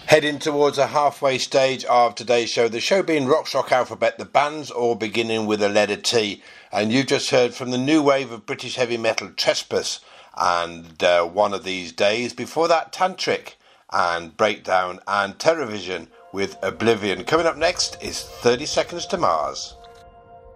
Heading towards a halfway stage of today's show, the show being Rock Shock Alphabet, the bands all beginning with a letter T. And you've just heard from the new wave of British heavy metal, Trespass, and One of These Days. Before that, Tantric and Breakdown and Terrorvision with Oblivion. Coming up next is 30 Seconds to Mars.